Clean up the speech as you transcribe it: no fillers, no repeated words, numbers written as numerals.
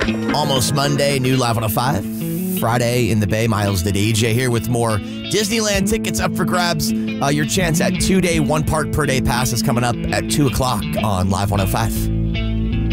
Almost Monday, new Live 105. Friday in the Bay. Miles the DJ here with more Disneyland tickets up for grabs. Your chance at 2-day, 1 park per day passes coming up at 2 o'clock on Live 105.